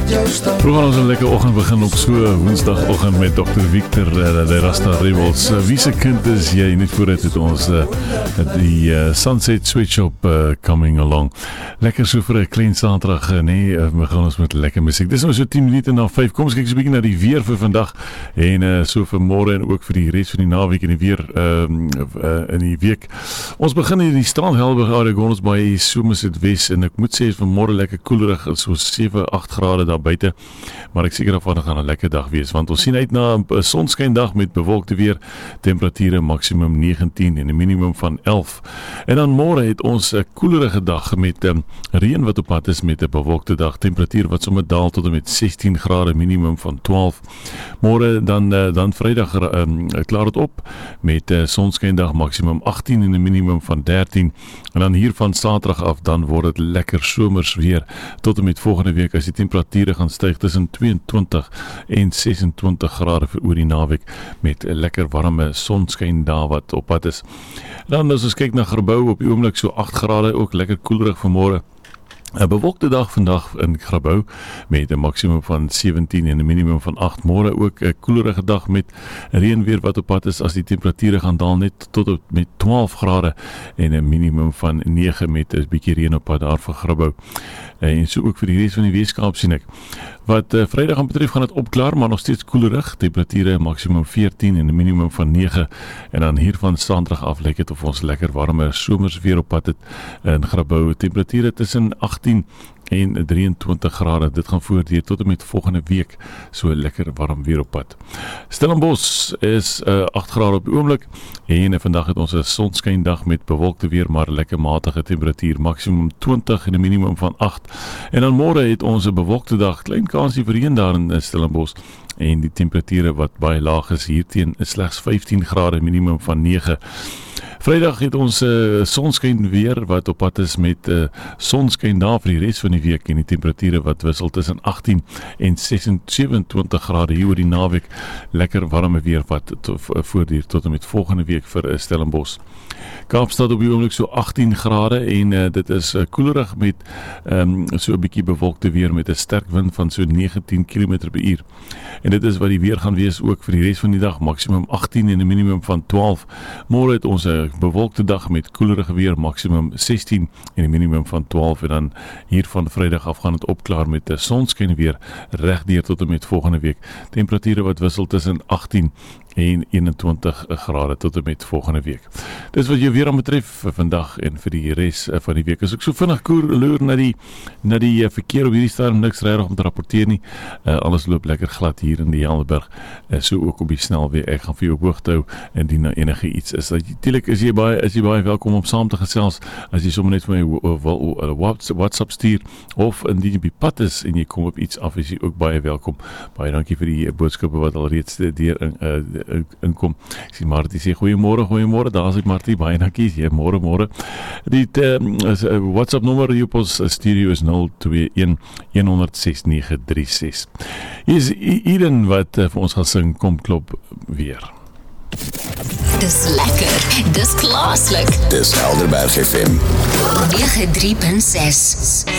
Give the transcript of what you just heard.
Vroeg aan ons 'n lekker oggend begin op so woensdagoggend met Dr. Victor de Rasta Rebels. Wie se kind is jy? Net vooruit het ons die Sunset Sweatshop coming along. Lekker so vir 'n klein saterdag, nee, we gaan ons met lekker musiek. Dis nou so 10 minute na 5. Kom ons kyk so 'n bietjie na die weer vir vandag en so vir môre en ook vir die res van die naweek en die weer in die week. Ons begin in die strand Helberg area, ons by Somerset en ek moet sê vir môre lekker koelerig, so 7-8 grade daar buite. Maar ek seker daarvan gaan 'n lekker dag wees, want ons sien uit na 'n sonskyndag met bewolkte weer, temperature maksimum 19 en 'n minimum van 11. En dan môre het ons 'n koelerige dag met reën wat op pad is met 'n bewolkte dag, temperatuur wat sommer daal tot en met 16 grade, minimum van 12. Môre dan Vrydag klaar dit op met sonskyndag maksimum 18 en 'n minimum van 13. En dan hier van Saterdag af dan word dit lekker somers weer tot en met volgende week as die temperature gaan styg tussen 22 en 26 grade vir oor die naweek met 'n lekker warme sonskyn daar wat op pad is. Dan as ons kyk na Grabouw op die oomblik so 8 grade, ook lekker koelerig vanmôre. 'n bewolkte dag vandag in Grabouw met 'n maksimum van 17 en 'n minimum van 8. Môre ook 'n koelerige dag met reën weer wat op pad is as die temperature gaan daal net tot met 12 grade en 'n minimum van 9 met 'n bietjie reën op pad daar vir Grabouw. En so ook vir die res van die Weskaap sien ek. Wat Vrydag aan betref gaan dit opklaar, maar nog steeds koelerig. Temperature maksimum 14 en 'n minimum van 9. En dan hier van Saterdag af lyk dit of ons lekker warme somers weer op pad het in Grabouw. Temperature tussen 18 en 23 grade. Dit gaan voordeur tot en met volgende week. So lekker warm weer op pad. Stellenbosch is 8 grade op die oomblik en vandag het ons 'n sonskyndag met bewolkte weer, maar lekker matige temperatuur, maksimum 20 en 'n minimum van 8. En dan môre het ons 'n bewolkte dag, klein kansie vir reën daar in Stellenbosch en die temperature wat baie laag is hierteen is slegs 15 grade, minimum van 9. Vrydag het ons sonskyn weer wat op pad is met sonskyn daar vir die res van die week en die temperature wat wissel tussen 18 en 27 grade hier oor die naweek. Lekker warme weer wat voortduur tot en met volgende week vir Stellenbosch. Kaapstad op die oomblik so 18 grade en dit is koelerig met so 'n bietjie bewolkte weer met 'n sterk wind van so 19 km/h. En dit is wat die weer gaan wees ook vir die res van die dag, maksimum 18 en 'n minimum van 12. Môre het ons 'n bewolkte dag met koelerige weer, maksimum 16 en 'n minimum van 12. En dan hier van Vrydag af gaan dit opklaar met 'n sonskyn weer regdeur tot en met volgende week. Temperature wat wissel tussen 18 en 21 grade tot en met volgende week. Dis wat jy weer aan betref vir vandag en vir die res van die week. As ek so vinnig loer na die verkeer op hierdie stadium, niks regtig om te rapporteer nie. Alles loop lekker glad hier in die Helderberg. So ook op die snelweg. Ek gaan vir jou op hoogte hou indien daar enige iets is. Natuurlik is jy baie welkom om saam te gesels as jy sommer net vir my WhatsApp stuur of indien jy op die pad is en jy kom op iets af, is jy ook baie welkom. Baie dankie vir die boodskappe wat al reeds deur inkom. Ek sien Martie sê goeiemôre, daar is ek Martie, baie dankie. Ja, môre. Die WhatsApp nommer hier op ons studio is 021 1006936. Hier is Eden wat vir ons gaan sing, kom klop weer. Dis lekker, dis plaaslik. Dis Helderberg FM 93.6.